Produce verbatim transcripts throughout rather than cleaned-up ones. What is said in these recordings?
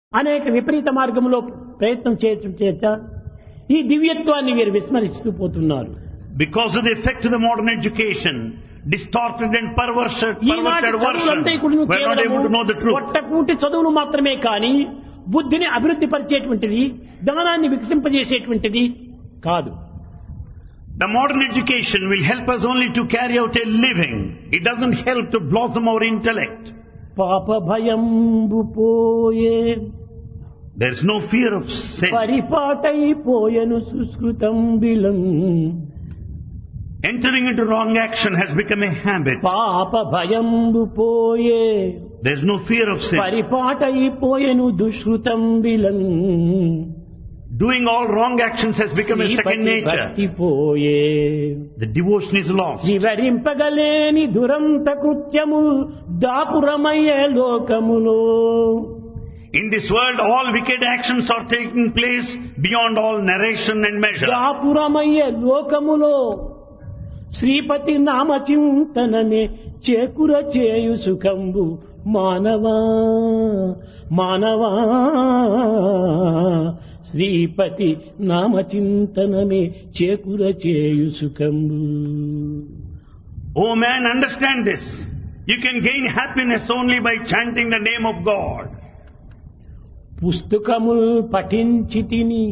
అనేక విపరీత మార్గంలో ప్రయత్నం చేయటం చేత ఈ దివ్యత్వాన్ని వీరు విస్మరిస్తూ పోతున్నారు. Because of the effect of the modern education, distorted and perverted, perverted version, we are not able to know the truth. ఒట్టకూటి చదువులు మాత్రమే కానీ బుద్ధిని అభివృద్ధి పరిచేటువంటిది, జ్ఞానాన్ని వికసింపజేసేటువంటిది కాదు. The modern education will help us only to carry out a living. It doesn't help to blossom our intellect. పాప భయంబు పోయే, there is no fear of sin. పరిపాటైపోయెను సుస్కృతం బిలం, entering into wrong action has become a habit. పాప భయంబు పోయే, there is no fear of sin. పరిపాటైపోయెను దుష్కృతం బిలం, doing all wrong actions has become a second nature. The devotion is lost. వివరింపగలేని దురంత కృత్యము దాపురమయ్యే లోకములో. In this world, all wicked actions are taking place beyond all narration and measure. దాపురమయ్యే లోకములో శ్రీపతి నామ చింతనమే చేకుర చేయు సుఖంబు మానవా మానవా, శ్రీపతి నామ చింతనమే చేకుర చేయు సుఖంబు. Oh man, understand this. You can gain happiness only by chanting the name of God. పుస్తకముల్ పఠించితిని,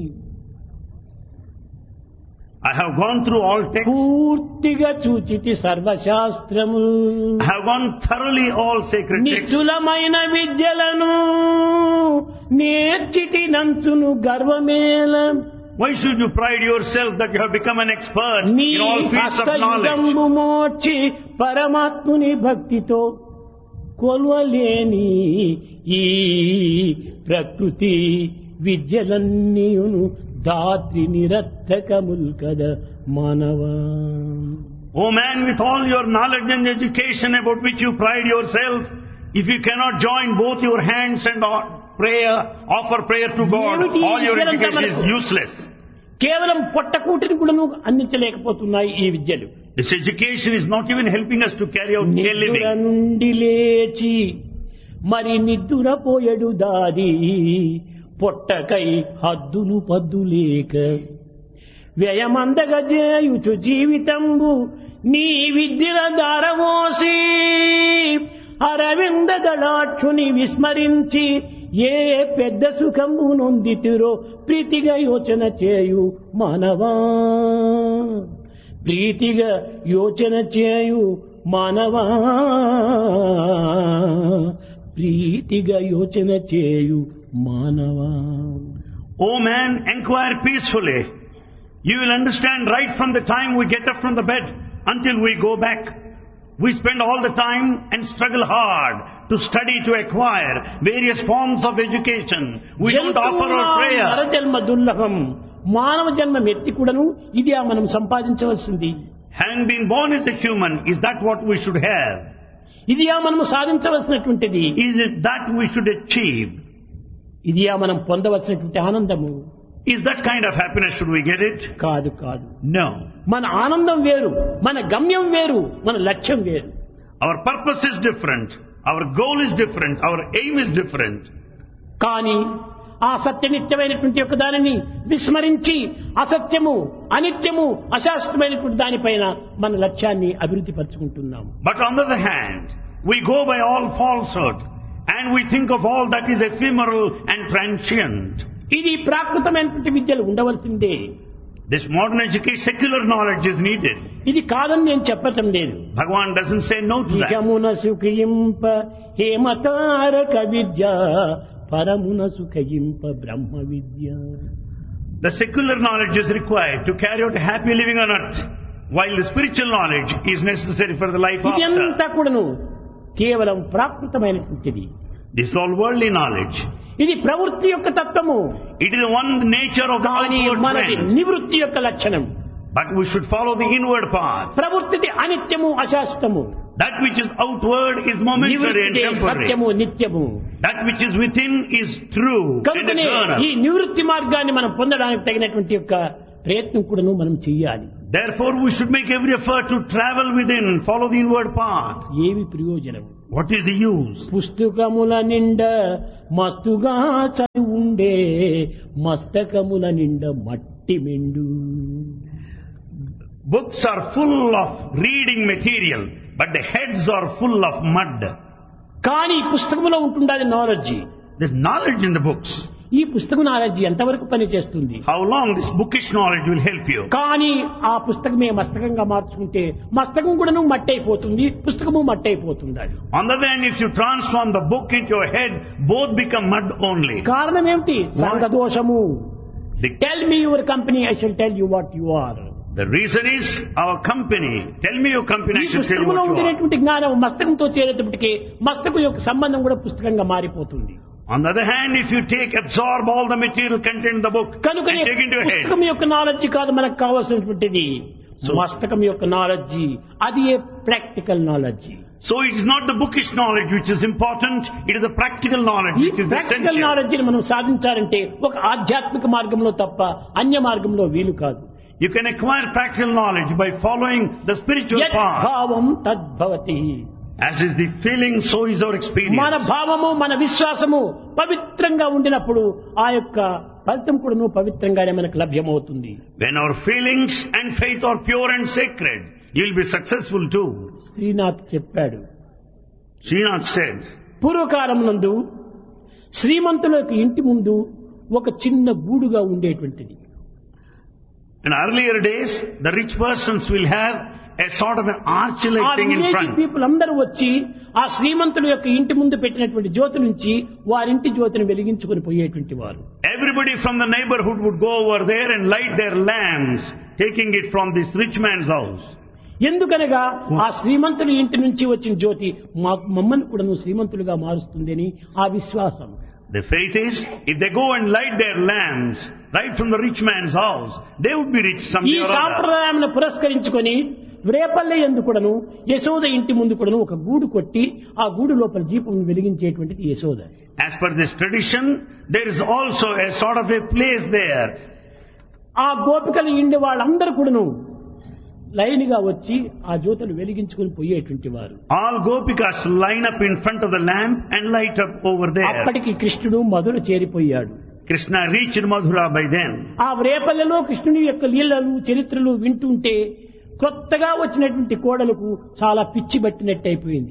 I have gone through all texts. పూర్తిగా చూచితి సర్వశాస్త్రము. I have gone thoroughly all sacred texts. నిశ్చలమైన విద్యలను నేర్చితి నంచును గర్వమేల. Why should you pride yourself that you have become an expert in all fields of knowledge? మోర్చి పరమాత్ముని భక్తితో కొల్వలేని ఈ ప్రకృతి విద్యలన్నీయును దాత్రి నిరర్థకముల్ కద మానవా. Oh man, with all your knowledge and education about which you pride yourself, if you cannot join both your hands and prayer, offer prayer to God, all your education is useless. కేవలం పొట్టకూటిని కూడా అందించలేకపోతున్నాయి ఈ విద్యలు. This education is not even helping us to carry out a living. నిద్ర నుండి లేచి మరి నిద్దురపోయడు దారి, పొట్టకై హద్దులు పద్దులేక వ్యయమందగ చేయుచు జీవితంబు నీ విద్యల దారమోసి, అరవింద గళాక్షుని విస్మరించి ఏ పెద్ద సుఖము నొందితిరో ప్రీతిగా యోచన చేయు మానవా, ప్రీతిగా యోచన చేయు మానవా, ప్రీతిగా యోచన చేయు మానవా. Oh man, inquire peacefully. You will understand right from the time we get up from the bed until we go back. We spend all the time and struggle hard to study, to acquire various forms of education. We don't offer our prayer. నరజన్మ దుర్లభం, మానవ జన్మ ఎత్తి కూడాను ఇది మనం సంపాదించవలసింది. Having been born as a human, is that what we should have? ఇది మనం సాధించవలసినటువంటిది. Is it that we should achieve? ఇది మనం పొందవలసినటువంటి ఆనందము. Is that kind of happiness, should we get it? కాదు కాదు. No. మన ఆనందం వేరు, మన గమ్యం వేరు, మన లక్ష్యం వేరు. Our purpose is different, our goal is different, our aim is different. కానీ ఆ సత్యనిత్యమైనటువంటి యొక్క దానిని విస్మరించి అసత్యము, అనిత్యము, అశాశ్వతమైనటువంటి దానిపైన మన లక్ష్యాన్ని అభివృద్ధి పరుచుకుంటున్నాం. But on the other hand, we go by all falsehood and we think of all that is ephemeral and transient. ఇది ప్రాకృతమైనటువంటి విద్యలు ఉండవలసిందే. This modern education, secular knowledge is needed. ఇది కాదని నేను చెప్పటం లేదు. Bhagavan doesn't say no to that. ఇకమున సుఖయింప హేమతారక Vidya, పరమున సుఖయింప Brahma Vidya. The secular knowledge is required to carry out a happy living on earth, while the spiritual knowledge is necessary for the life after. ఇదంతా కూడాను కేవలం ప్రాకృతమైనటువంటిది. This is all worldly knowledge. ఇది ప్రవృత్తి యొక్క తత్వము. It is the one nature of the outward trend. నివృత్తి యొక్క లక్షణం. But we should follow the inward path. ప్రవృత్తి అనిత్యము, అశాశ్వతము. That which is outward is momentary and temporary. సత్యము, నిత్యము. That which is within is true and eternal. ఈ నివృత్తి మార్గాన్ని మనం పొందడానికి తగినటువంటి యొక్క ప్రయత్నం కూడా మనం చేయాలి. Therefore we should make every effort to travel within, follow the inward path. ఏమి ప్రయోజనం? What is the use? పుస్తకముల నిండ మస్తుగా చదివి ఉండే మస్తకముల నిండ మట్టి మెండు. Books are full of reading material, but the heads are full of mud. కానీ పుస్తకములో ఉంటుండాలి knowledge. There's knowledge in the books. ఈ పుస్తక నాలెడ్జ్ ఎంతవరకు పనిచేస్తుంది? How long this bookish knowledge will help you? కానీ ఆ పుస్తకమే మస్తకంగా మార్చుకుంటే మస్తకం కూడాను మట్టి అయిపోతుంది, పుస్తకము మట్టి అయిపోతుంది. On the other hand, if you transform the book into your head, both become mud only. కారణం ఏమిటి? సంఘదోషము. The, tell me your company, I shall tell you what you are. the reason is our company. Tell me your company, ఈ I shall tell you పుస్తకంలో what you are. ఉండేటువంటి జ్ఞానం మస్తకంతో చేరేటప్పటికీ మస్తకం యొక్క సంబంధం కూడా పుస్తకంగా మారిపోతుంది. On the other hand, if you take, absorb all the material content in the book and కనుకనే take into your head, పుస్తకం యొక్క నాలెడ్జ్ కాదు మనకు కావాల్సినటువంటిది, మస్తకం యొక్క నాలెడ్జ్. అది a practical knowledge. so it is not the bookish knowledge which is important, it is the practical knowledge ఈ which is practical essential. Knowledge ని మనం సాధించాలంటే ఒక ఆధ్యాత్మిక మార్గంలో తప్ప అన్య మార్గంలో వీలు కాదు. You can acquire practical knowledge by following the spiritual యత్ path. భావం తద్భవతి. As is the feeling, so is our మన experience. భావము మన విశ్వాసము పవిత్రంగా ఉండినప్పుడు ఆ యొక్క ఫలితం కూడాను పవిత్రంగానే మనకు లభ్యమవుతుంది. When our feelings and faith are pure and sacred, you will be successful too. Srinath చెప్పాడు, Srinath said, పూర్వకాలం నందు శ్రీమంతుల యొక్క ఇంటి ముందు ఒక చిన్న గూడుగా ఉండేటువంటిది. in earlier days, the rich persons will have a sort of an arch-like ఆ thing in village front. People అందరూ వచ్చి ఆ శ్రీమంతుల యొక్క ఇంటి ముందు పెట్టినటువంటి జ్యోతి నుంచి వారింటి జ్యోతిని వెలిగించుకొని పోయేటువంటి వారు. Everybody from the neighborhood would go over there and light their lamps, taking it from this rich man's house. ఎందుకనగా ఆ శ్రీమంతుల ఇంటి నుంచి వచ్చిన జ్యోతి మా మమ్మల్ని కూడా నువ్వు శ్రీమంతులుగా మారుస్తుందని ఆ విశ్వాసం. The faith is, if they go and light their lamps right from the rich man's house, they would be rich ఈ someday or other. సాంప్రదాయాన్ని పురస్కరించుకొని రేపల్లె ఎందు కూడాను యశోద ఇంటి ముందు కూడాను ఒక గూడు కొట్టి ఆ గూడు లోపల దీపం వెలిగించేటువంటిది Yashoda. As per this tradition, there is also a sort of a place there. ఆ గోపికలు ఇండి వాళ్ళందరూ కూడాను లైన్ గా వచ్చి ఆ జ్యోతులు వెలిగించుకొని పోయేటువంటి వారు. All gopikas line up in front of the lamp and light up over there. అప్పటికి కృష్ణుడు మధుర చేరిపోయాడు. Krishna reached Madhura by then. ఆ రేపల్లెలో కృష్ణుని యొక్క లీలలు చరిత్రలు వింటుంటే కొత్తగా వచ్చినటువంటి కోడలకు చాలా పిచ్చి పట్టినట్టు అయిపోయింది.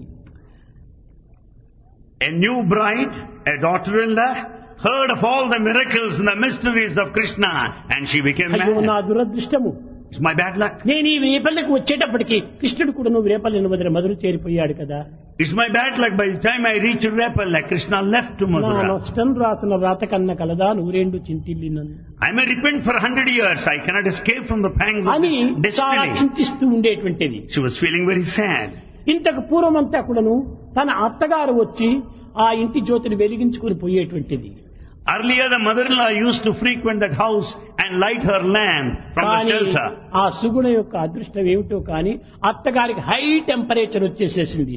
A new bride, a daughter-in-law, heard of all the miracles and the mysteries of Krishna, and she became అయ్యో నా mad. దురదృష్టము, It's my bad luck. నేను ఈ రేపల్లెకు వచ్చేటప్పటికి కృష్ణుడు కూడా నువ్వు రేపల్లెను వదిలి మధుర చేరిపోయాడు కదా. It's my bad luck. By the time I reached Repalla, Krishna left to నా Madhura. నష్టం రాసిన వ్రాత కన్న కలదా నూరేండు చింతిల్లినను I may repent for a hundred years. I cannot escape from the pangs of అని this చాలా destiny. చింతిస్తూ ఉండేటువంటిది. She was feeling very sad. ఇంతకు పూర్వమంతా కూడాను తన అత్తగారు వచ్చి ఆ ఇంటి జ్యోతిని వెలిగించుకొని పోయేటువంటిది. Earlier, the mother-in-law used to frequent that house and light her lamp from the కానీ shelter. ఆ సుగుణ యొక్క అదృష్టం ఏమిటో కానీ అత్తగారికి high temperature వచ్చేసేసింది.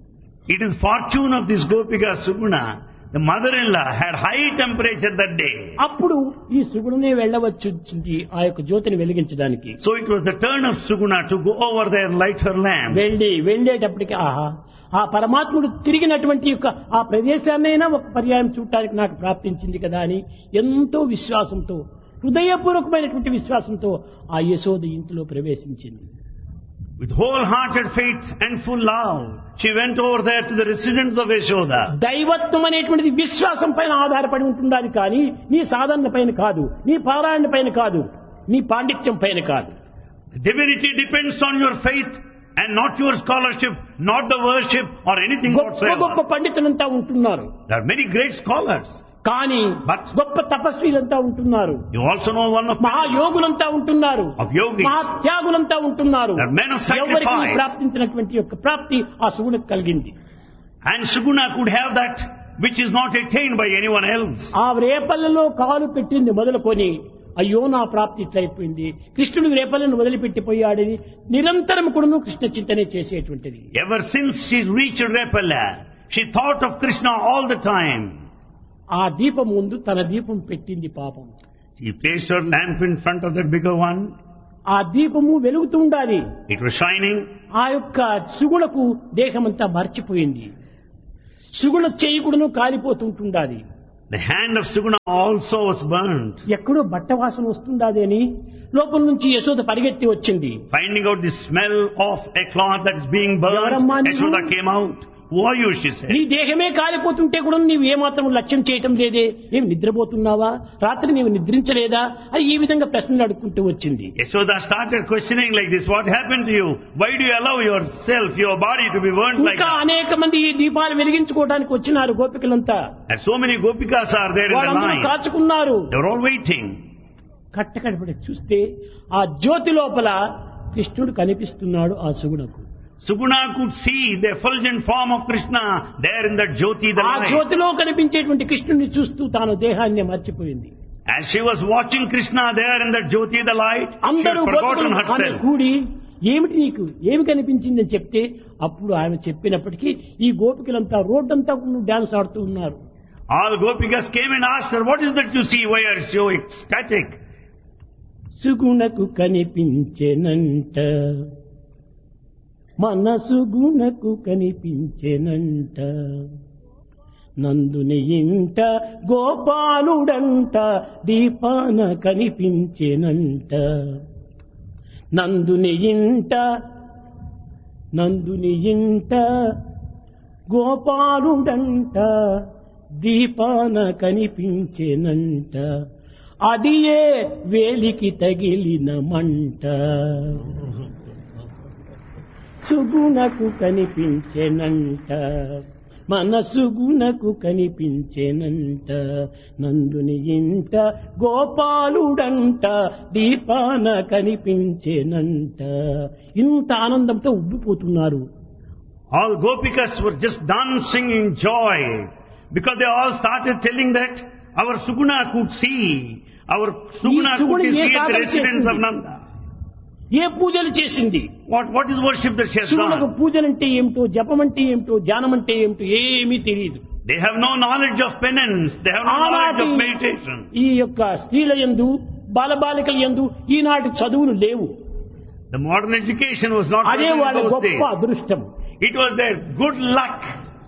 It is fortune of this Gopika Suguna. The mother-in-law had high temperature that day. అప్పుడు ఈ సుగుణనే వెళ్ళవచ్చు ఆ యొక్క జ్యోతిని వెలిగించడానికి. So it was the turn of Suguna to go over there and light her lamp. వెళ్ళి వెళ్ళేటప్పటికి ఆహా ఆ పరమాత్ముడు తిరిగినటువంటి యొక్క ఆ ప్రదేశాన్నైనా ఒక పర్యాయం చూడటానికి నాకు ప్రాప్తించింది కదా అని ఎంతో విశ్వాసంతో హృదయపూర్వకమైనటువంటి విశ్వాసంతో ఆ యశోద ఇంటిలో ప్రవేశించింది. With wholehearted faith and full love, she went over there to the residence of Yashoda. దైవత్వం అనేటువంటిది విశ్వాసం పైన ఆధారపడి ఉంటుండాలి కానీ నీ సాధన పైన కాదు, నీ పారాయణ పైన కాదు, నీ పాండిత్యం పైన కాదు. The divinity depends on your faith and not your scholarship, not the worship or anything గొప్ప గొప్ప whatsoever. పండితులంతా ఉంటున్నారు There are many great scholars. కానీ But గొప్ప తపస్వీలంతా ఉంటున్నారు, you also know one of మహాయోగులంతా ఉంటున్నారు, of yogis. మహాత్యాగులంతా ఉంటున్నారు. They are men of ఎవరికి sacrifice. ప్రాప్తించినటువంటి యొక్క ప్రాప్తి ఆ సుగుణకు కలిగింది. And Suguna could have that which is not attained by anyone else. ఆ రేపల్లలో కాలు పెట్టింది మొదలుకొని అయ్యో నా ప్రాప్తి ఇట్లయిపోయింది, కృష్ణుడు రేపల్లను వదిలిపెట్టిపోయాడని నిరంతరం కూడాను కృష్ణ చింతనే చేసేటువంటిది. Ever since she reached Repalla, she thought of Krishna all the time. ఆ దీపం ముందు తన దీపం పెట్టింది పాపం. She placed her lamp in front of that bigger one. ఆ దీపము వెలుగుతూ ఉండాలి. It was shining. ఆ యొక్క సుగుణకు దేహమంతా మర్చిపోయింది. సుగుణ చేయకుడును కాలిపోతుంటుండాది. The hand of Suguna also was burnt. ఎక్కడో బట్ట వాసన వస్తుండాది అని లోపల నుంచి యశోద పరిగెత్తి వచ్చింది. Finding out the smell of a cloth that is being burned, ఎవరమ్మా నీవు? Yashoda came out. Who are you, she said. నీ దేహమే కాలిపోతుంటే కూడా నీవు ఏమాత్రం లక్ష్యం చేయటం లేదే, ఏమి నిద్రపోతున్నావా, రాత్రి నీవు నిద్రించలేదా అని ఈ విధంగా ప్రశ్నలు అడుక్కుంటూ వచ్చింది. Yashoda started questioning like this. What happened to you? Why do you allow yourself, your body to be burnt like ఇంకా that? అనేక మంది ఈ దీపాలు వెలిగించుకోవడానికి వచ్చినారు గోపికలంతా. And so many gopikas are there in the వాళ్ళందరూ line. కాచుకున్నారు. They were all waiting. కట్టకడపడి చూస్తే ఆ జ్యోతి లోపల కృష్ణుడు కనిపిస్తున్నాడు ఆ సుగుణకు. Suguna could see the effulgent form of Krishna there in that Jyoti, the ఆ light. జ్యోతిలో కనిపించేటువంటి కృష్ణుడిని చూస్తూ తాను దేహాన్ని మర్చిపోయింది. As she was watching Krishna there in that Jyoti, the light, she had అందరూ forgotten గోపికలు ఆమె herself. కూడి ఏమిటి నీకు ఏమి కనిపించిందని చెప్తే అప్పుడు ఆమె చెప్పినప్పటికీ ఈ గోపికలంతా రోడ్డంతా డాన్స్ ఆడుతూ ఉన్నారు. All gopikas came and asked her, what is that you see? Why are you so ecstatic? సుగుణకు కనిపించెనంట, మనసుగుణకు కనిపించెనంట, నందుని ఇంట గోపాలుడంట దీపాన కనిపించెనంట, నందుని ఇంట నందుని ఇంట గోపాలుడంట దీపాన కనిపించెనంట, అది ఏ వేలికి తగిలిన మంట, సుగుణకు కనిపించెనంట, మనసుగుణకు కనిపించెనంట, నందుని ఇంట గోపాలుడంట దీపాన కనిపించెనంట. ఇంత ఆనందంతో ఉబ్బిపోతున్నారు. All gopikas were just dancing in joy because they all started telling that our Suguna could see, our Suguna Suguna could ye see at the sadhana residence of chesindi. Nanda. ఏ పూజలు చేసింది? What, what is worship that she has శివులకు done? పూజలంటే ఏమిటో, జపం అంటే ఏమిటో, ధ్యానం అంటే ఏమిటో ఏమీ తెలియదు. They have no knowledge of penance. They have no knowledge ఆనాటి of meditation. ఈ యొక్క స్త్రీల యందు బాలబాలికల యందు ఈనాటి చదువులు లేవు. The modern education was not అదే present వాళ్ళ in those గొప్ప days. అదృష్టం. It was their good luck.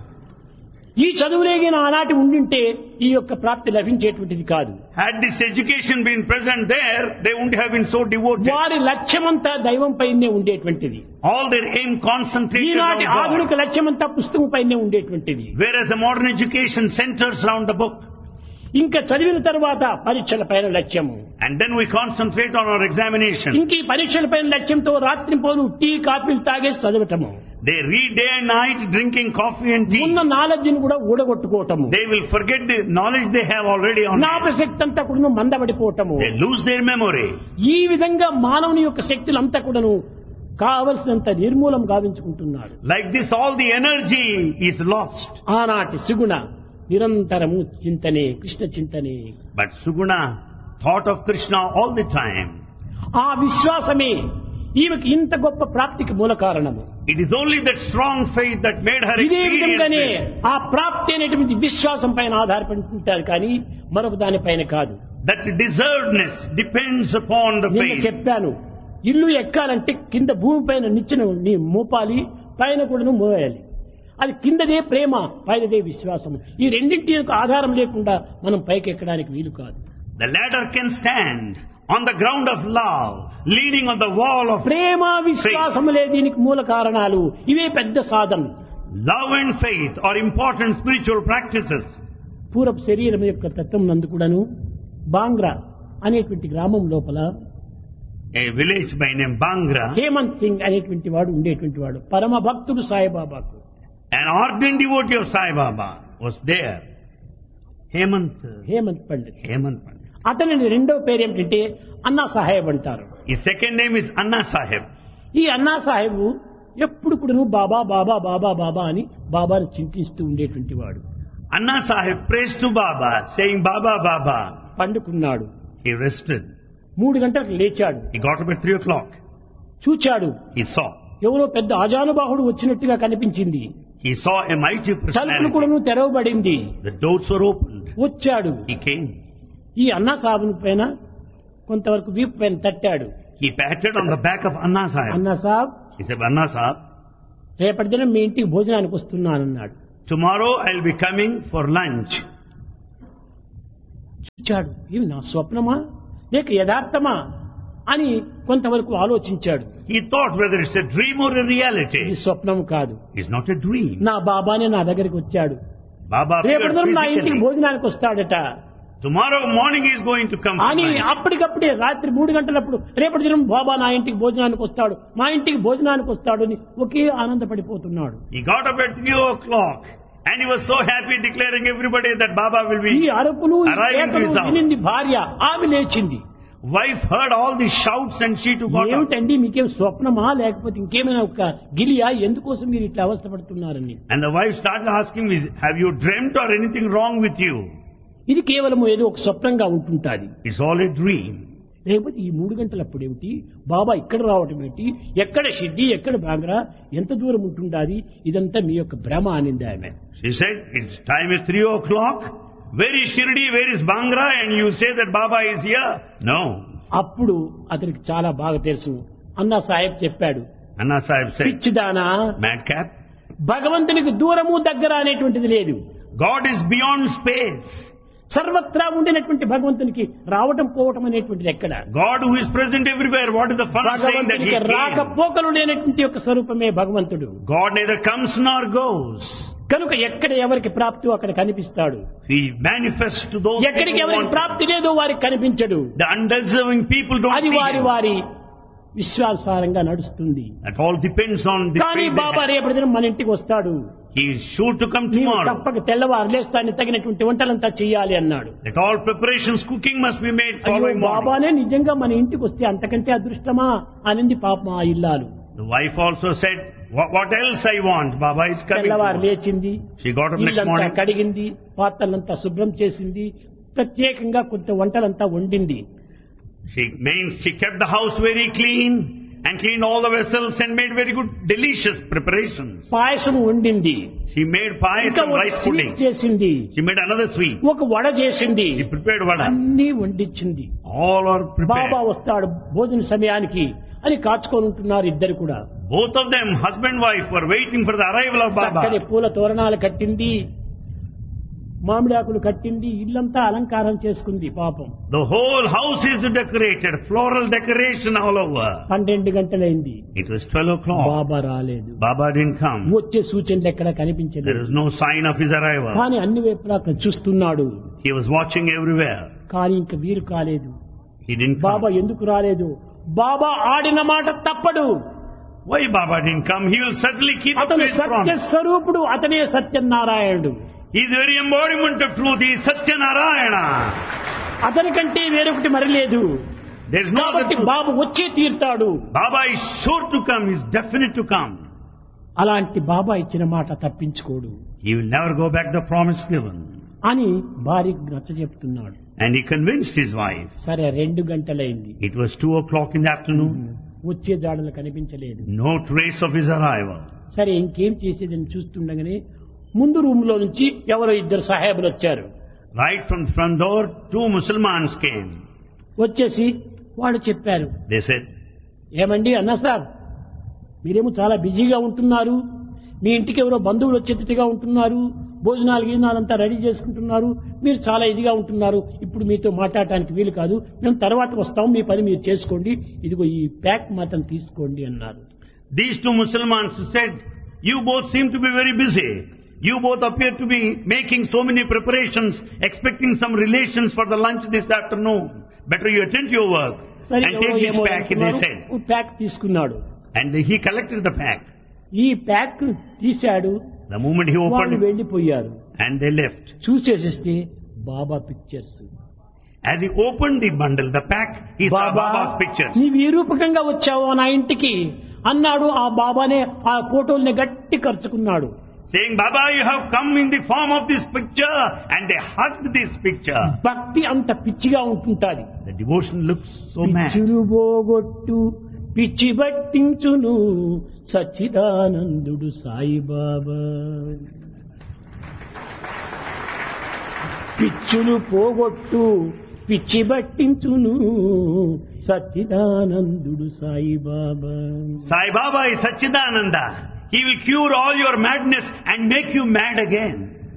ఈ చదువులేగిన ఆనాటి ఉండింటే ఈ యొక్క ప్రాప్తి లభించేటువంటిది కాదు. Had this education been present there, they wouldn't have been so devoted. వారి లక్ష్యమంతా దైవం పైనే ఉండేటువంటిది. All their aim concentrated ఈనాటి on God. ఆధునిక లక్ష్యమంతా పుస్తకం పైనే ఉండేటువంటిది. Whereas the modern education centers around the book. ఇంకా చదివిన తర్వాత పరీక్షల పైన లక్ష్యము. And then we concentrate on our examination. ఇంక ఈ పరీక్షల పైన లక్ష్యంతో రాత్రి పోను టీ కాఫీలు తాగేసి చదవటము. They read day and night drinking coffee and tea. ఉన్న నాలెడ్జ్ ని కూడా ఊడగొట్టుకోవటము. They will forget the knowledge they have already on hand. జ్ఞాపశక్తి అంతా కూడా మందబడిపోవటము. They lose their memory. ఈ విధంగా మానవుని యొక్క శక్తులంతా కూడాను కావలసినంత నిర్మూలం గావించుకుంటున్నాడు. Like this, all the energy is lost. ఆనాటి సుగుణ నిరంతరము చింతనే, Krishna చింతనే. But Suguna thought of Krishna all the time. ఆ విశ్వాసమే ఈమెకి ఇంత గొప్ప ప్రాప్తికి మూల కారణము. It is only that strong faith that made her ఇదే విధంగానే experience ఆ ప్రాప్తి అనేటువంటి విశ్వాసం పైన ఆధారపడి ఉంటారు కానీ మరొక దానిపైన కాదు. that deservedness depends upon the నేను faith. చెప్పాను, ఇల్లు ఎక్కాలంటే కింద భూమి పైన నిచ్చెన నీ మోపాలి, పైన కూడా మోయాలి. అది కిందదే ప్రేమ, పైనదే విశ్వాసం. ఈ రెండింటి యొక్క ఆధారం లేకుండా మనం పైకి ఎక్కడానికి వీలు కాదు. The ladder can stand on the ground of love, leaning on the wall of ప్రేమ విశ్వాసములే దీనికి మూల కారణాలు. ఇవే పెద్ద సాధన. love and faith are important spiritual practices. పూర్వపు శరీరం యొక్క తత్వం నందు కూడాను బాంగ్రా అనేటువంటి గ్రామం లోపల A village by name Bangra, Hemant Singh అనేటువంటి వాడు ఉండేటువంటి వాడు, పరమ భక్తుడు సాయిబాబాకు. an ardent devotee of Sai Baba was there. Hemant, Hemant Pandit. Hemant Pandit. అతని రెండవ పేరు ఏమిటంటే అన్నా సాహెబ్ అంటారు. His second name is Anna Sahib. ఈ అన్నా సాహెబ్ ఎప్పుడు కూడా బాబా బాబా బాబా బాబా అని బాబాను చింతిస్తూ ఉండేటువంటి వాడు. Anna Sahib prays to Baba, saying Baba, Baba. పండుకున్నాడు. He rested. మూడు గంటలకు లేచాడు. He got up at three o'clock. చూచాడు, He saw. ఎవరో పెద్ద అజానుబాహుడు వచ్చినట్టుగా కనిపించింది. He saw a mighty తలుపులు personality. కూడాను తెరవబడింది. The doors were opened. వచ్చాడు. He came. ఈ అన్నా సాహెబ్ పైన కొంతవరకు వీపు పైన తట్టాడు. He patted on the back of Anna Sahib. అన్నా సాబ్, He said, Anna Sahib, రేపటి దినం మీ ఇంటికి భోజనానికి వస్తున్నానన్నాడు. Tomorrow I'll be coming for lunch. చూచాడు, ఇది నా స్వప్నమా లేక యథార్థమా అని కొంతవరకు ఆలోచించాడు. He thought whether it's a dream or a reality. ఇది స్వప్నం కాదు, It's not a dream. నా బాబానే నా దగ్గరికి వచ్చాడు, Baba appeared రేపటి నా ఇంటికి physically. భోజనానికి వస్తాడట Tomorrow morning he is going to come for అని lunch. అప్పటికప్పుడే రాత్రి మూడు గంటలప్పుడు రేపటి దినం బాబా నా ఇంటికి భోజనానికి వస్తాడు, మా ఇంటికి భోజనానికి వస్తాడు అని ఒకే ఆనందపడిపోతున్నాడు. He got up at three o'clock and he was so happy, declaring everybody that Baba will ఈ be. అరుపులు ఈ Arriving to కేకలు his house. వినింది భార్య, ఆమె లేచింది. Wife heard all these shouts and she too got up. ఏమిటండి మీకేం స్వప్నమా లేకపోతే ఇంకేమైనా ఒక గిలియా, ఎందుకోసం మీరు ఇట్లా అవస్థపడుతున్నారని. And the wife started asking me, have you dreamt or anything wrong with you? ఇది కేవలం ఏదో ఒక స్వప్నంగా ఉంటుంటాది, It's all a dream. లేకపోతే ఈ మూడు గంటలప్పుడు ఏమిటి, బాబా ఇక్కడ రావటం ఏమిటి, ఎక్కడ షిడ్డి ఎక్కడ బాంగ్రా, ఎంత దూరం ఉంటుండాది, ఇదంతా మీ యొక్క భ్రమ అనింది ఆమె. She said, it's time is three o'clock. Where is Shirdi? Where is Bangra? And you say that Baba is here? No. అప్పుడు అతనికి చాలా బాగా తెలుసు. అన్నా సాహెబ్ చెప్పాడు, Anna Sahib said, పిచ్చిదానా, madcap, భగవంతునికి దూరము దగ్గర అనేటువంటిది లేదు. God is beyond space. సర్వత్రా ఉండినటువంటి భగవంతునికి రావటం పోవటం అనేటువంటిది ఎక్కడ. God who is present everywhere. What is the fun of saying that he భగవంతునికి రాక came? పోకలు లేనటువంటి యొక్క స్వరూపమే భగవంతుడు. God neither comes nor goes. కనుక ఎక్కడ ఎవరికి ప్రాప్తి అక్కడ కనిపిస్తాడు, He manifests to those ఎక్కడికి people who ఎవరికి want. ప్రాప్తి లేదో వారికి కనిపించడు. The undeserving people don't అది see వారి him. వారి విశ్వాసారంగా నడుస్తుంది. That all depends on the కానీ faith they బాబా have. రేపటి దినం మన ఇంటికి వస్తాడు, He is sure to come నీవు tomorrow. తప్పక తెల్లవారు లేస్తాన్ని తగినటువంటి వంటలంతా చెయ్యాలి అన్నాడు. That all preparations, cooking must be made అయ్యో following morning. బాబానే నిజంగా మన ఇంటికి వస్తే అంతకంటే అదృష్టమా అనింది పాపం ఆ ఇల్లాలు. The wife also said, what, what else I want? Baba is coming. తెల్లవారు tomorrow." లేచింది, She got up next ఇల్లంతా morning. కడిగింది, పాత్రలంతా శుభ్రం చేసింది, ప్రత్యేకంగా కొంత వంటలంతా వండింది. She means she kept the house very clean and cleaned all the vessels and made very good, delicious preparations. పాయసం వండింది, She made ఇంకా payasam, ఒక rice స్వీట్ pudding. చేసింది, She made another sweet. ఒక వడ చేసింది, She prepared vada. అన్ని వండించింది. All are Baba prepared. వస్తాడు భోజన సమయానికి అని కాచుకొని ఉంటున్నారు ఇద్దరు కూడా. Both of them, husband and wife, were waiting for the arrival of చక్కని Baba. పూల తోరణాలు కట్టింది, మామిడాకులు కట్టింది, ఇల్లంతా అలంకారం చేసుకుంది పాపం. The whole house is decorated, floral decoration all over. పన్నెండు గంటలైంది, It was twelve o'clock. బాబా రాలేదు. Baba didn't come. వచ్చే సూచనలు ఎక్కడ There కనిపించలేదు. is no sign of his arrival. కానీ అన్ని వైపులా చూస్తున్నాడు, He was watching everywhere. కానీ ఇంక వీరు కాలేదు. He didn't Baba come. ఎందుకు రాలేదు, బాబా ఆడిన మాట తప్పడు, Why Baba didn't come? He will certainly keep up to అతను his సత్య promise. స్వరూపుడు, అతనే సత్యనారాయణుడు. He is the very embodiment of truth. He is Satyanarayana. అతని కంటే వేరొకటి మరి లేదు. There is no other కాబట్టి truth. బాబు వచ్చే తీరుతాడు. Baba is sure to come. He is definite to come. అలాంటి బాబా ఇచ్చిన మాట తప్పించుకోడు He will never go back the promise given. అని భార్యకు నచ్చ చెప్తున్నాడు. And he convinced his wife. సరే రెండు గంటలైంది, It was two o'clock in the afternoon. వచ్చే జాడలు కనిపించలేదు. No trace of his arrival. సరే ఇంకేం చేసేదని చూస్తుండగానే ముందు రూమ్ లో నుంచి ఎవరో ఇద్దరు సాహేబులు వచ్చారు. Right from the front door, two Muslims came. వచ్చేసి వాళ్ళు చెప్పారు, They said, ఏమండి అన్నా సార్, మీరేమో చాలా బిజీగా ఉంటున్నారు, మీ ఇంటికి ఎవరో బంధువులు వచ్చేటట్టుగా ఉంటున్నారు, భోజనాలు గీజనాలంతా రెడీ చేసుకుంటున్నారు, మీరు చాలా ఇదిగా ఉంటున్నారు, ఇప్పుడు మీతో మాట్లాడటానికి వీలు కాదు, మేము తర్వాత వస్తాం, మీ పని మీరు చేసుకోండి, ఇదిగో ఈ ప్యాక్ మాత్రం తీసుకోండి అన్నారు. these two Muslims said, you both seem to be very busy. You both appear to be making so many preparations, expecting some relations for the lunch this afternoon. Better you attend to your work సరే and ఎవరో take this ఏమో pack, they అనుకున్నారు, said. ఓ pack తీసుకున్నాడు. And he collected the pack. ఈ pack తీశాడు, The moment he వాళ్ళు opened it, వెళ్లిపోయారు. and they left. చూసేసిస్తే Baba pictures. As he opened the bundle, the pack, he saw Baba Baba's pictures. నీవు ఈ రూపకంగా వచ్చావు నా ఇంటికి అన్నాడు. ఆ బాబానే ఆ ఫోటోల్ని గట్టి ఖర్చుకున్నాడు. Saying, Baba, you have come in the form of this picture. And they hugged this picture. భక్తి అంత పిచ్చిగా ఉంటుంటాది. The devotion looks so mad. పిచ్చులు పోగొట్టు పిచ్చి బట్టించును సచ్చిదానందుడు సాయిబాబా. పిచ్చులు పోగొట్టు పిచ్చి బట్టించును సచ్చిదానందుడు Saibaba. Sai Baba is Satchidananda. He will cure all your madness and make you mad again.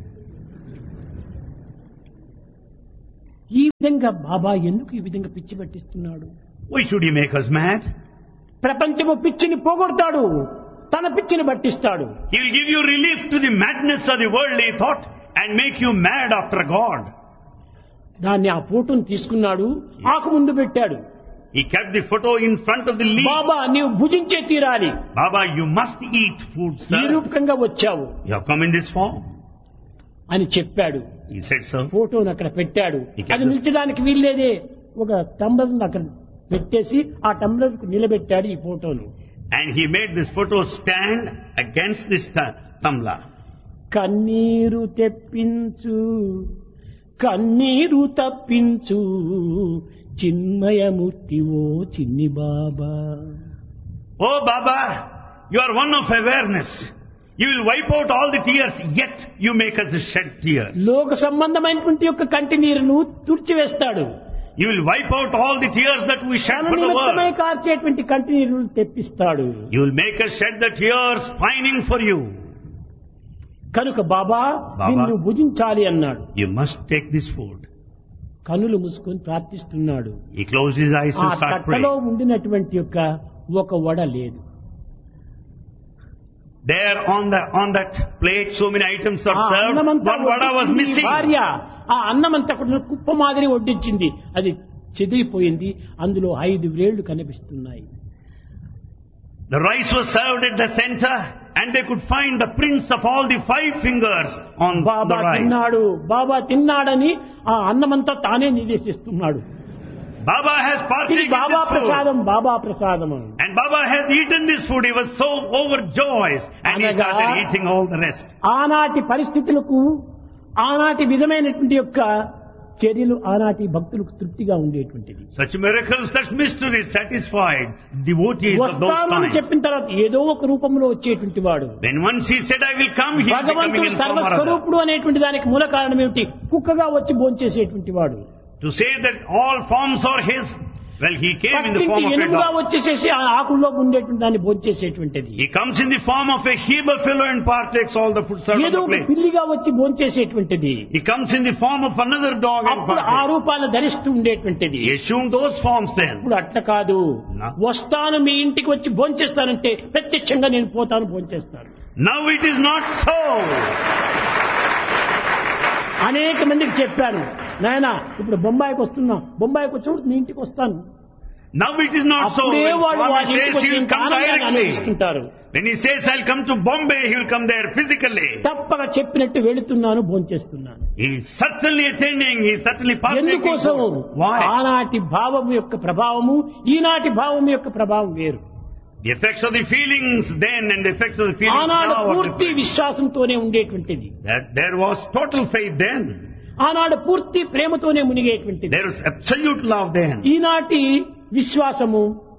ఈ విధంగా బాబా ఎందుకు ఈ విధంగా పిచ్చి పట్టిస్తున్నాడు? Why should he make us mad? ప్రపంచము పిచ్చిని పోగొడతాడు, తన పిచ్చిని పట్టిస్తాడు. He will give you relief to the madness of the worldly thought and make you mad after God. దాన్ని ఆ ఫోటోను తీసుకున్నాడు, ఆకు ముందు పెట్టాడు. He kept the photo in front of the leaf. బాబా నీవు భుజించే తీరాలి. Baba, you must eat food, ఈ sir. రూపకంగా వచ్చావు You have come in this form. అని చెప్పాడు. He said so. ఫోటోను అక్కడ పెట్టాడు. He kept అది నిల్చడానికి వీల్లేదే, ఒక టంబ్లర్ అక్కడ పెట్టేసి ఆ టంబ్లర్ కు నిలబెట్టాడు ఈ ఫోటోను. And he made this photo stand against this tu- tumbler. కన్నీరు తెప్పించు, కన్నీరు తప్పించు, చిన్మయమూర్తి ఓ చిన్ని బాబా. Oh Baba, you are one of awareness. You will wipe out all the tears, yet you make us shed tears. లోక సంబంధమైనటువంటి యొక్క కంటి నీరును తుడిచివేస్తాడు. You will wipe out all the tears that we shed తన for the నిమిత్తమై world. కార్చేటువంటి కంటి నీరును తెప్పిస్తాడు. You will make us shed the tears pining for you. కనుక బాబా బాబా, నిన్ను భుజించాలి అన్నాడు. You must take this food. కనులు మూసుకొని ప్రార్థిస్తున్నాడు. He closed his eyes ఆ and started తట్టలో praying. ఉండినటువంటి యొక్క ఒక వడ లేదు. There on the on that plate, so many items are ఆ served. అన్నమంతా One vada was వడ్డించింది missing. భార్య. ఆ అన్నమంతా కూడా కుప్ప మాదిరి వడ్డించింది. అది చెదిరిపోయింది. అందులో ఐదు వేళ్లు కనిపిస్తున్నాయి. The rice was served at the center, and they could find the prints of all the five fingers on Baba the rice. తిన్నాడు, బాబా తిన్నాడని ఆ అన్నమంతా తానే నివేశిస్తున్నాడు. Baba has ఇది partaken బాబా this food. ప్రసాదం, బాబా ప్రసాదం. And Baba has eaten this food. He was so overjoyed, and he అనగా started eating all the rest. ఆనాటి పరిస్థితులకు, ఆనాటి విధమైనటువంటి యొక్క చర్యలు ఆనాటి భక్తులకు తృప్తిగా ఉండేటువంటిది. Such miracles, such mysteries satisfied devotees of those వస్తానని times. చెప్పిన తర్వాత ఏదో ఒక రూపంలో వచ్చేటువంటి వాడు. When once he said, I will come, he is becoming భగవంతుడు in form or other. సర్వస్వరూపుడు అనేటువంటి దానికి మూల కారణం ఏమిటి? కుక్కగా వచ్చి భోంచేసేటువంటి వాడు. To say that all forms are his, well, he came in the పక్కింటి form of a ఎనుగుగా dog. వచ్చేసేసి ఆ ఆకుల్లో ఉండేటువంటి దాన్ని భోంచేసేటువంటిది. He comes in the form of a he buffalo and partakes all the food served on ఏదో the ఒక plate. పిల్లిగా వచ్చి భోంచేసేటువంటిది. He comes in the form of another dog and అప్పుడు ఆ partakes. రూపాలను ధరిస్తూ ఉండేటువంటిది. He assumed those forms then. ఇప్పుడు అట్లా కాదు. No. వస్తాను మీ ఇంటికి వచ్చి భోంచేస్తానంటే ప్రత్యక్షంగా నేను పోతాను భోంచేస్తాను. Now it is not so. అనేక మందికి చెప్పాను, నాయన ఇప్పుడు బొంబాయికి వస్తున్నా, బొంబాయికి వచ్చినప్పుడు మీ ఇంటికి వస్తాను. Now it is not so. అప్పుడే When వాడు Swami వాడి ఇంటికి says వచ్చి he will ఇంకా come ఆనందాన్ని directly. అనుభవిస్తుంటారు. When he says I'll come to Bombay, he will come there physically. తప్పక చెప్పినట్టు వెళుతున్నాను, భోంచేస్తున్నాను. He is certainly attending, he is certainly partaking. ఎందుకోసం? Why? ఆనాటి భావం యొక్క ప్రభావము, ఈనాటి భావం యొక్క ప్రభావం వేరు. The effects of the feelings then and the effects of the feelings ఆనాడు now are పూర్తి different. విశ్వాసంతోనే ఉండేటువంటిది. That there was total faith then. ఆనాడు పూర్తి ప్రేమతోనే మునిగేటువంటిది. There was absolute love then. ఈనాటి విశ్వాసము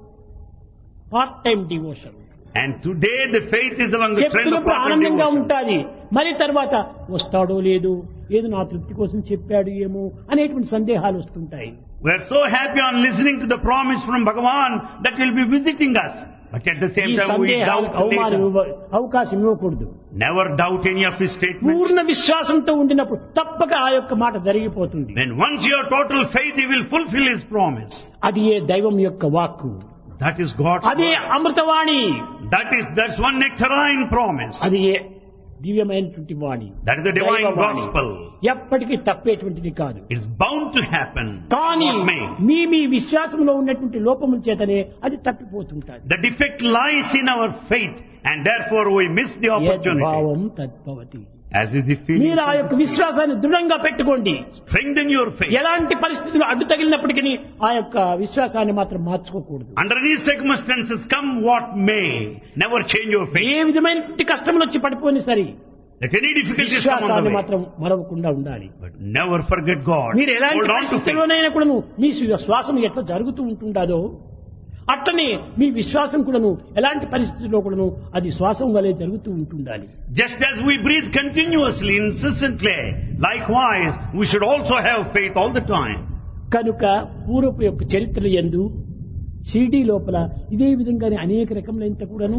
part time devotion. And today the faith is along the trend of చెప్పినప్పుడు part-time ఆనందంగా devotion. ఉంటాది. మరి తర్వాత వస్తాడో లేదు, ఏదో నా తృప్తి కోసం చెప్పాడు ఏమో అనేటువంటి సందేహాలు వస్తుంటాయి. We are so happy on listening to the promise from Bhagavan that will be visiting us. But at the ఈ same time we సందేహాలకు doubt అవమానం later. ఇవ్వ- అవకాశం ఇవ్వకూడదు. Never doubt any of his statements. పూర్ణ విశ్వాసంతో ఉండినప్పుడు తప్పక ఆ యొక్క మాట జరిగిపోతుంది. When once you have total faith, he will fulfill his promise. అది ఏ దైవం యొక్క వాక్కు, That is God's అదే word. Amruthavani, That is, that's one nectarine promise. అది ఏ దివ్యమైనటువంటి వాణి, That is the divine దైవవాణి. gospel. ఎప్పటికీ తప్పేటువంటిది కాదు. It's bound to happen. కానీ What may. మీ మీ విశ్వాసంలో ఉన్నటువంటి లోపముల చేతనే అది తప్పిపోతుంటాది. The defect lies in our faith, and therefore we miss the opportunity. యద్భావం తద్భవతి. As is the feeling. మీరు ఆ యొక్క విశ్వాసాన్ని దృఢంగా పెట్టుకోండి. Strengthen your faith. ఎలాంటి పరిస్థితులు అడ్డు తగిలినప్పటికీ ఆ యొక్క విశ్వాసాన్ని మాత్రం మార్చుకోకూడదు. Under any circumstances, come what may, never change your faith. ఏ విధమైనటువంటి కష్టములు వచ్చి పడిపోయినా సరే Let any difficulties come on విశ్వాసాన్ని the way. మాత్రం మరవకుండా ఉండాలి. But never forget God. మీరు ఎలాంటి Hold on to faith. పరిస్థితుల్లోనైనా కూడాను మీ శ్వాసం ఎట్లా జరుగుతూ ఉంటుండదో అట్లనే మీ విశ్వాసం కూడాను ఎలాంటి పరిస్థితుల్లో కూడాను అది శ్వాసం వలె జరుగుతూ ఉంటుండాలి. Just as we breathe continuously, incessantly, likewise, we should also have faith all the time. కనుక పూర్వపు యొక్క చరిత్ర యందు షిరిడీ లోపల ఇదే విధంగానే అనేక రకములైన కూడాను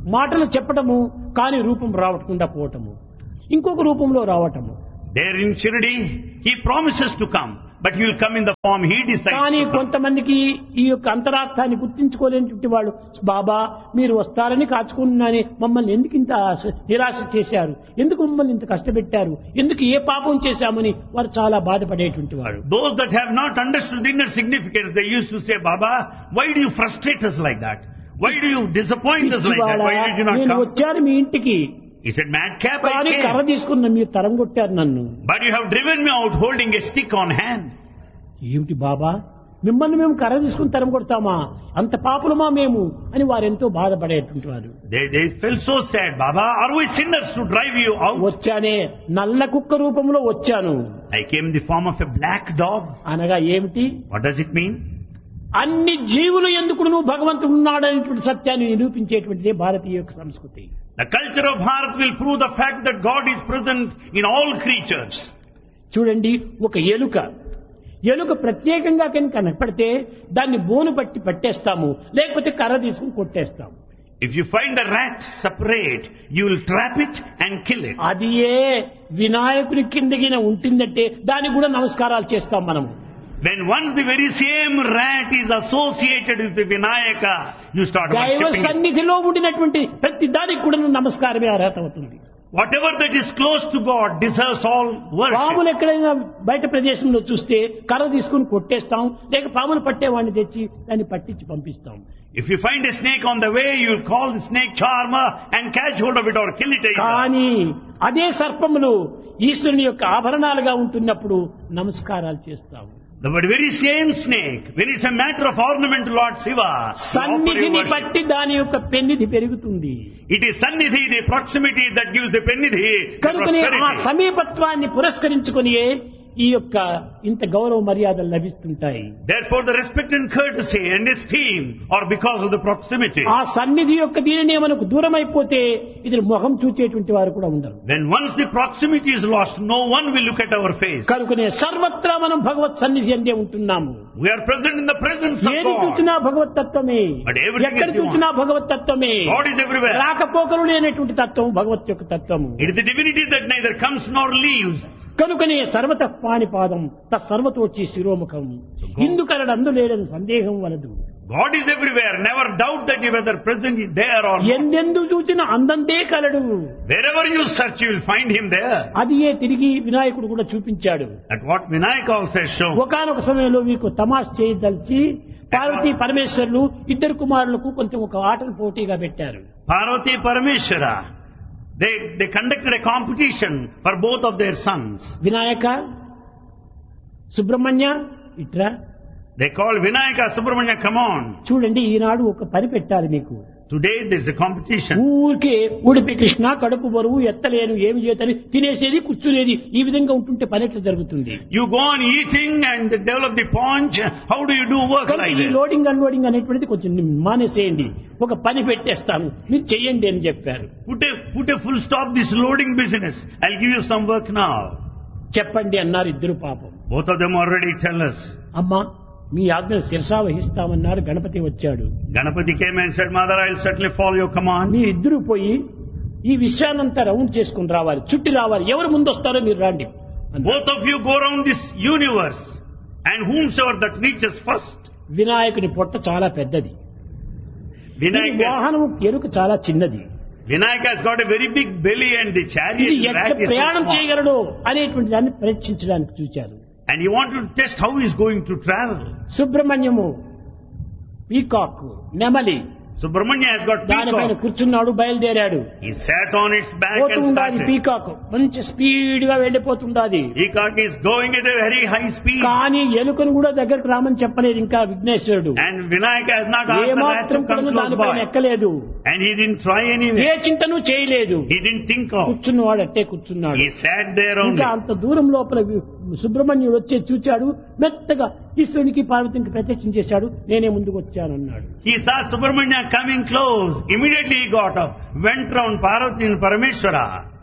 మాటలు చెప్పటము కానీ రూపం రావకుండా పోవటము, ఇంకొక రూపంలో రావటము. There in Shirdi, he promises to come, but he will come in the form he decides కానీ to come. కొంతమందికి ఈ యొక్క అంతరార్థాన్ని గుర్తించుకోలేనటువంటి వాళ్ళు, బాబా మీరు వస్తారని కాచుకున్నాని మమ్మల్ని ఎందుకు ఇంత ఆశ- నిరాశ చేశారు, ఎందుకు మమ్మల్ని ఇంత కష్టపెట్టారు, ఎందుకు ఏ పాపం చేశామని వారు చాలా బాధపడేటువంటి వాడు. Those that have not understood the inner significance, they used to say, Baba, why do you frustrate us like that? Why do you disappoint us like that? Why did you not నేను come? వచ్చాను మీ ఇంటికి, He said, madcap, I కానీ కర్ర came. తీసుకున్న మీరు తరం కొట్టారు నన్ను. But you have driven me out holding a stick on hand. ఏమిటి బాబా, మిమ్మల్ని మేము కర్ర తీసుకుని తరం కొడతామా, అంత పాపులమా మేము అని వారు ఎంతో బాధపడేటువంటి వారు. They, they felt so sad. Baba, are we sinners to drive you out? వచ్చానే నల్ల కుక్క రూపంలో వచ్చాను I came in the form of a black dog. అనగా ఏమిటి, What does it mean? అన్ని జీవులు ఎందుకు నువ్వు భగవంతుడు ఉన్నాడనేటువంటి సత్యాన్ని నిరూపించేటువంటిదే భారతీయ యొక్క సంస్కృతి. The culture of Bharat will prove the fact that God is present in all creatures. చూడండి, ఒక ఎలుక ఎలుక ప్రత్యేకంగా కనుక కనపడితే దాన్ని బోను పట్టి పట్టేస్తాము, లేకపోతే కర్ర తీసుకుని కొట్టేస్తాము. If you find the rat separate, you will trap it and kill it. అది ఏ వినాయకుని కిందగిన ఉంటుందంటే దానికి కూడా నమస్కారాలు చేస్తాం మనము. When once the very same rat is associated with the Vinayaka, you start దైవ worshipping it. సన్నిధిలో ఉండినటువంటి ప్రతి దానికి కూడా నమస్కారమే అర్హత అవుతుంది. Whatever that is close to God deserves all worship. పాములు ఎక్కడైనా బయట ప్రదేశంలో చూస్తే కర్ర తీసుకుని కొట్టేస్తాం, లేక పాములు పట్టేవాడిని తెచ్చి దాన్ని పట్టించి పంపిస్తాం. If you find a snake on the way, you will call the snake charmer and catch hold of it or kill it either. కానీ అదే సర్పములు ఈశ్వరుని యొక్క ఆభరణాలుగా ఉంటున్నప్పుడు నమస్కారాలు చేస్తాము. The very same snake, when it's a matter of ornament to Lord Shiva, you offer your సన్నిధిని worship. బట్టి దాని యొక్క పెన్నిధి పెరుగుతుంది. It is Sannidhi, the proximity, that gives the Pennidhi the కనుకనే ఆ prosperity. సమీపత్వాన్ని పురస్కరించుకొని ఈ యొక్క ఇంత గౌరవ మర్యాదలు లభిస్తుంటాయి. Therefore, the respect and courtesy and esteem are because of the proximity. ఆ సన్నిధి యొక్క దీనినే మనకు దూరం అయిపోతే ఇది ముఖం చూచేటువంటి వారు కూడా ఉండరు. When once the proximity is lost, no one will look at our face. కనుకనే సర్వత్రా మనం భగవత్ సన్నిధి అందే ఉంటున్నాము. We are present in the presence of ఏది God. చూసినా భగవత్ తత్వమే, But everything ఎక్కడ is చూసినా భగవత్ తత్వమే. God is everywhere. రాకపోకలు లేనటువంటి తత్వం భగవత్ యొక్క తత్వము. It is the divinity that neither comes nor leaves. కనుకనే సర్వత పాణిపాదం తత్సర్వతోచి శిరోముఖం ఇందుకరడు అందులేడని సందేహం వలదు. God is everywhere. Never doubt that he whether present is there or not. ఎందెందు చూచిన అందంతే కలడు. Wherever you search, you will find him there. అది ఏ తిరిగి వినాయకుడు కూడా చూపించాడు. At what Vinayaka also has shown. ఒకానొక సమయంలో మీకు తమాష్ చేయదలిచి పార్వతీ పరమేశ్వరులు ఇద్దరు కుమారులకు కొంచెం ఒక ఆటను పోటీగా పెట్టారు. Parvati Parameshwara, they, they conducted a competition for both of their sons. Vinayaka Subrahmanya ఇట్రా, They called Vinayaka, Subramanya, come on. చూడండి ఈనాడు ఒక పని పెట్టాలి మీకు. Today there is a competition. ఊరికే ఉడిపి కృష్ణ కడుపు బరువు ఎత్తలేను ఏమి చేతని తినేసేది కూర్చునేది ఈ విధంగా ఉంటుంటే పని ఎట్లా జరుగుతుంది? You go on eating and develop the paunch. How do you do work కనుక like ఈ this? లోడింగ్ అన్లోడింగ్ అనేటువంటిది కొంచెం మానేసేయండి, ఒక పని పెట్టేస్తాను మీరు చెయ్యండి అని చెప్పారు. Put a, put a full stop this loading business. I'll give you some work now. చెప్పండి అన్నారు ఇద్దరు. పాపం Both of them already tell us. అమ్మా మీ ఆజ్ఞ శిరసా వహిస్తామన్నారు. గణపతి వచ్చాడు. Ganapati came and said, Mother, I'll certainly follow your command. మీ ఇద్దరు పోయి ఈ విషయాన్నంతా రౌండ్ చేసుకుని రావాలి, చుట్టి రావాలి, ఎవరు ముందు వస్తారో మీరు రండి అన్నారు. Both of you go around this universe and whomsoever that reaches first. వినాయకుని పొట్ట చాలా పెద్దది, ఈ Vinayaka, వాహనం ఎరుక చాలా చిన్నది. Vinayaka has got a very big belly and the ఇది chariot ఎట్లా rack is so ప్రయాణం small. చేయగలడు అనేటువంటి దాన్ని పరీక్షించడానికి చూచారు. And he wanted to test how he is going to travel. సుబ్రహ్మణ్యము peacock నెమలి Subramanya has got దానిపైన peacock. కూర్చున్నాడు, బయలుదేరాడు. He sat on its back పోతూ and ఉండాలి started. పీకాక్, మంచి స్పీడ్ గా వెళ్ళిపోతుండాది. Peacock is going at a very high speed. కానీ ఎలుకను కూడా దగ్గరకు రామని చెప్పలేదు ఇంకా విఘ్నేశ్వరుడు. And Vinayaka has not asked the rat ఏమాత్రం to come కూడా close దానిపైన by. ఎక్కలేదు, And he didn't try anyway. ఏ చింతను చేయలేదు. He didn't think of. కూర్చున్నవాడు అట్టే కూర్చున్నాడు. He sat there only. ఇంకా అంత దూరం లోపల సుబ్రహ్మణ్యుడు వచ్చే చూచాడు, మెత్తగా ఈశ్వరునికి పార్వతికి ప్రత్యక్షం చేశాడు, నేనే ముందుకు వచ్చానన్నాడు. He saw Subramanya coming close. Immediately he got up, went round Parvati and Parameshwara.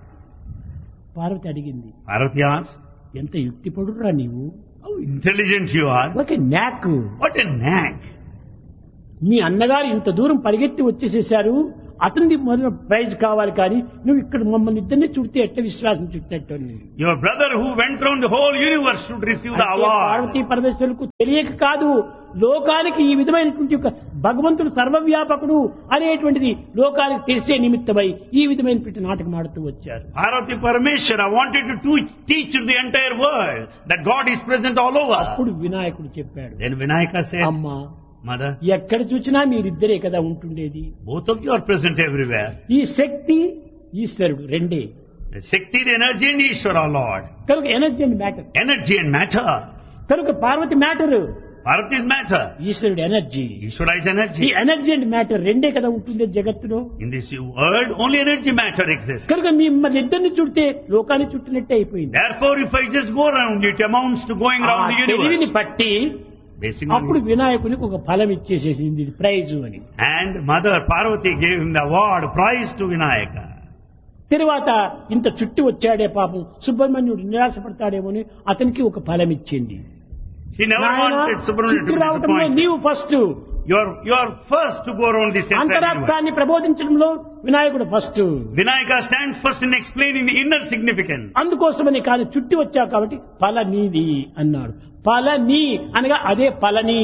Parvati అడిగింది, Parvati asked, ఎంత యుక్తిపడురా నీవు, how intelligent you are. ఒక నాక్. What a knack. మీ అన్నగారు ఇంత దూరం పరిగెత్తి వచ్చేసేశారు, అతనిది మొదలు ప్రైజ్ కావాలి కానీ నువ్వు ఇక్కడ మమ్మల్ని ఇద్దరిని చుడితే ఎట్లా విశ్వాసం చుట్టినట్టు అని. Your brother who went round the whole universe should receive the అంటే award. పార్వతీ పరమేశ్వరులకు తెలియక కాదు, లోకానికి ఈ విధమైనటువంటి ఒక భగవంతుడు సర్వవ్యాపకుడు అనేటువంటిది లోకానికి తెలిసే నిమిత్తమై ఈ విధమైనటువంటి నాటకం ఆడుతూ వచ్చారు. Parvati Parameshwara wanted to teach, teach the entire world that God is present all over. అప్పుడు వినాయకుడు చెప్పాడు, Then Vinayaka said, అమ్మా Mother, ఎక్కడ చూసినా మీరిద్దరే కదా ఉంటుండేది. both of you are present everywhere. ఈ శక్తి ఈశ్వరుడు రెండే. The Shakti, the energy and Ishvara, Lord. కనుక energy and matter. Energy and matter. కనుక Parvati matter, Parvati is matter. ఈశ్వరుడు ఎనర్జీ. Ishvara is ఈ energy. ఎనర్జీ అండ్ మ్యాటర్ రెండే కదా ఉంటుంది జగత్తులో. In this world, only energy matter exists. కనుక మిమ్మల్ని ఇద్దరిని చుడితే లోకాన్ని చుట్టినట్టే అయిపోయింది. Therefore, if I just go around, it amounts to going ఆ around the తెలివిని universe. పట్టి Basing అప్పుడు on it. వినాయకునికి ఒక ఫలం ఇచ్చేసేసింది, ఇది ప్రైజు అని. And Mother Parvati gave him the award, prize to Vinayaka. తర్వాత ఇంత చుట్టి వచ్చాడే పాపం సుబ్రహ్మణ్యుడు నిరాశపడతాడేమో అని అతనికి ఒక ఫలం ఇచ్చింది. She never నాయనా, wanted Subramanya to చుట్టి be రావటంలో disappointed. నీవు first, You are, you are first to go around this entire universe. అంతరార్థాన్ని ప్రబోధించడంలో వినాయకుడు first. Vinayaka stands first in explaining the inner significance. అందుకోసమని కానీ చుట్టి వచ్చావు కాబట్టి ఫల నీది అన్నాడు. ఫలని అనగా అదే ఫలని.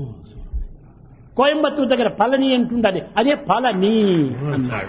కోయంబత్తూరు దగ్గర ఫలని అంటుండాలి, అదే ఫలని అన్నాడు.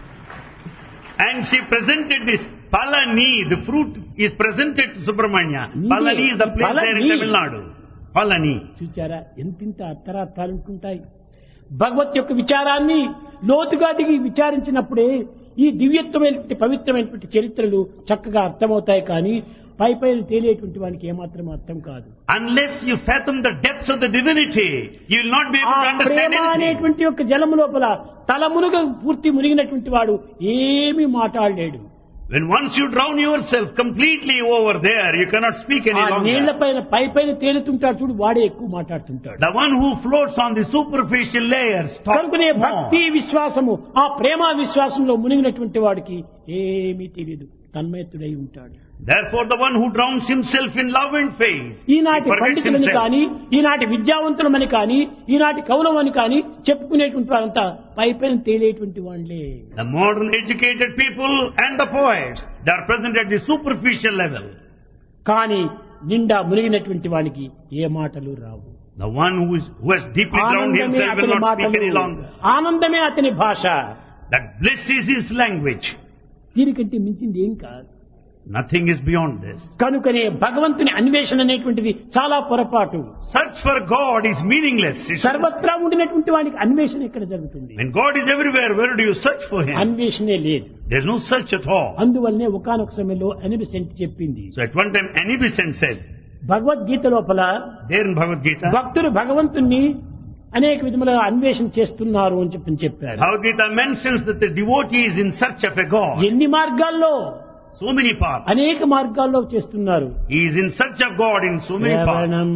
And she presented this Palani, the fruit is presented to Subramanya. Palani is the place there in Palani. Tamil Nadu. Palani. చూచారా ఎంతింత అర్థరార్థాలు ఉంటుంటాయి. భగవత్ యొక్క విచారాన్ని లోతుగా దిగి విచారించినప్పుడే ఈ దివ్యత్వమైనటువంటి పవిత్రమైనటువంటి చరిత్రలు చక్కగా అర్థమవుతాయి. కానీ పై పైన తేలేటువంటి వానికి ఏమాత్రం అర్థం కాదు. Unless you fathom the depths of the divinity, you will not be able to ఆ understand ప్రేమ anything. అనేటువంటి యొక్క జలము లోపల తల మునుగ పూర్తి మునిగినటువంటి వాడు ఏమీ మాట్లాడలేడు. When once you drown yourself completely over there, you cannot speak any ఆ నీళ్ల longer. పైన పై పైన తేలుతుంటాడు చూడు, వాడే ఎక్కువ మాట్లాడుతుంటాడు. The one who floats on the superficial layers talks కనుకనే more. భక్తి విశ్వాసము, ఆ ప్రేమ విశ్వాసంలో మునిగినటువంటి వాడికి ఏమీ తెలియదు, తన్మయత్తుడై ఉంటాడు. Therefore, the one who drowns himself in love and faith, ఈనాటి he forgets పండితులని himself. కానీ, ఈనాటి విద్యావంతులమని కానీ, ఈనాటి కవులమని కానీ చెప్పుకునేటువంటి వారంతా పై పైన తేలేటువంటి వాళ్ళే. The modern educated people and the poets, they are present at the superficial level. కానీ నిండా మునిగినటువంటి వానికి ఏ మాటలు రావు. The one who, is, who has deeply drowned ఆనందమే himself will అతని not speak మాటలు, any longer. ఆనందమే అతని భాష. That bliss is his language. దీనికంటే మించింది ఏం కాదు. Nothing is beyond this. కనుకనే భగవంతుని అన్వేషణ అనేటువంటిది చాలా పొరపాటు. Search for God is meaningless. It's- సర్వత్రా ఉండినటువంటి వానికి అన్వేషణ ఎక్కడ జరుగుతుంది? When God is everywhere, where do you search for Him? అన్వేషణే లేదు. There's no search at all. అందువల్లనే ఒకానొక సమయంలో అనిబిసెంట్ చెప్పింది, So at one time, Anibisent said, Bhagavad Gita లోపల there in Bhagavad Gita, భక్తులు భగవంతుణ్ణి అనేక విధములుగా అన్వేషణ చేస్తున్నారు అని చెప్పి చెప్పారు. Bhagavad Gita mentions that the devotee is in search of a God. ఎన్ని మార్గాల్లో, So many paths. అనేక మార్గాల్లో చేస్తున్నారు. He is in search of God in so many paths. శ్రవణం,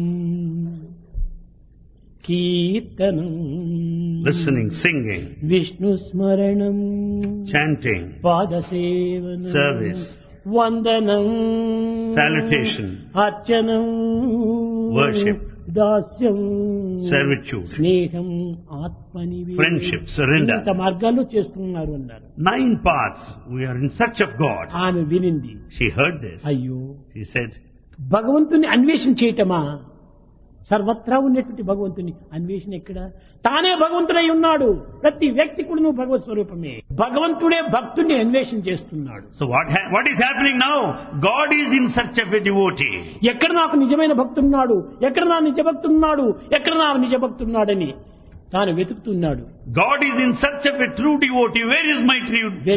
కీర్తనం, Listening, singing, విష్ణు స్మరణం, chanting, పాదసేవనం, service, వందనం, salutation, అర్చనం, worship, దాస్యం, servitude, స్నేహం, ఆత్మనివేదన, friendship, surrender. ఇంత మార్గాల్లో చేస్తున్నారు అన్నారు. Nine paths. We are in search of God. ఆమె వినింది, She heard this. అయ్యో She said, భగవంతుని అన్వేషణ చేయటమా? సర్వత్రా ఉన్నటువంటి భగవంతుని అన్వేషణ ఎక్కడ? తానే భగవంతుడై ఉన్నాడు. ప్రతి వ్యక్తి కూడా నువ్వు భగవత్ స్వరూపమే. భగవంతుడే భక్తుడిని అన్వేషణ చేస్తున్నాడు. so what, ha- what is happening now? God is in search of a devotee. ఎక్కడ నాకు నిజమైన భక్తున్నాడు, ఎక్కడ నా నిజ భక్తున్నాడు, ఎక్కడ నా నిజ భక్తున్నాడని తాను వెతుకుతున్నాడు. God is in search of a true devotee. Where is my true